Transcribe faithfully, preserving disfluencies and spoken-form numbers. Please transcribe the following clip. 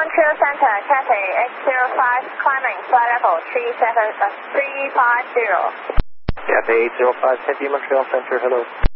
Montreal Center, Cathay X zero five, climbing, flight level three seven, uh, three five zero. Cathay eight zero five, Cathay Montreal Center, hello.